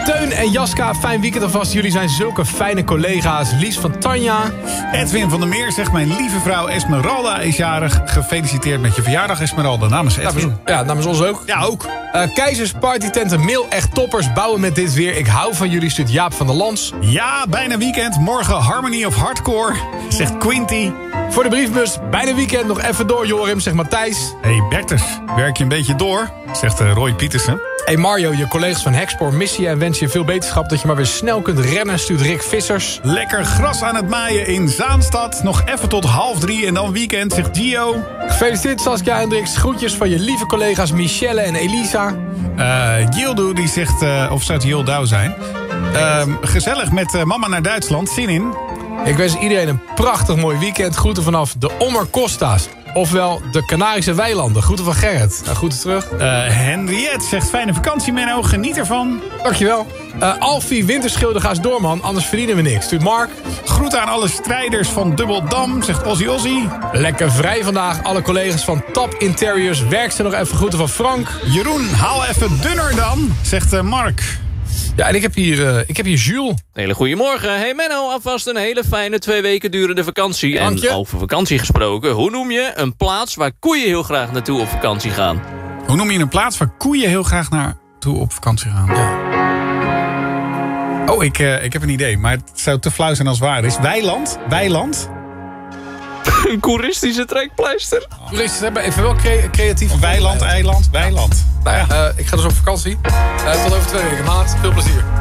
Teun en Jaska, fijn weekend alvast. Jullie zijn zulke fijne collega's. Lies van Tanja. Edwin van der Meer zegt, mijn lieve vrouw Esmeralda is jarig. Gefeliciteerd met je verjaardag, Esmeralda. Namens Edwin. Ja, namens ons ook. Ja, ook. Keizers Partytenten, mail echt toppers. Bouwen met dit weer. Ik hou van jullie, stuurt Jaap van der Lans. Ja, bijna weekend. Morgen Harmony of Hardcore, zegt Quinty. Voor de briefbus, bijna weekend. Nog even door, Jorim, zegt Matthijs. Hey Bertus, werk je een beetje door, zegt Roy Pietersen. Hey Mario, je collega's van Hexpoor missen je en wens je veel beterschap dat je maar weer snel kunt rennen, stuurt Rick Vissers. Lekker gras aan het maaien in Zaanstad. Nog even tot 2:30 en dan weekend, zegt Gio. Gefeliciteerd Saskia Hendricks. Groetjes van je lieve collega's Michelle en Elisa. Gildo die zegt, of zou het Gildau zijn? Gezellig met mama naar Duitsland, zin in. Ik wens iedereen een prachtig mooi weekend. Groeten vanaf de Ommer Costa's. Ofwel de Canarische weilanden. Groeten van Gerrit. Nou, groeten terug. Henriette zegt, fijne vakantie Menno, geniet ervan. Dankjewel. Alfie Winterschilder, ga eens door man, anders verdienen we niks. Stuurt Mark. Groeten aan alle strijders van Dubbeldam, zegt Ozzy. Lekker vrij vandaag. Alle collega's van Top Interiors. Werk ze nog even. Groeten van Frank. Jeroen, haal even dunner dan, zegt Mark. Ja, en ik heb hier Jules. Een hele goede morgen. Hey Menno, alvast een hele fijne 2 weken durende vakantie. Dank je. En over vakantie gesproken, hoe noem je een plaats waar koeien heel graag naartoe op vakantie gaan? Hoe noem je een plaats waar koeien heel graag naartoe op vakantie gaan? Ja. Oh, ik heb een idee, maar het zou te flauw zijn als het waar is. Weiland? Weiland? Een toeristische trekpleister? Toeristen hebben even wel creatief. Weiland, eiland, weiland. Nou ja, ik ga dus op vakantie. Tot over 2 weken, maat. Veel plezier.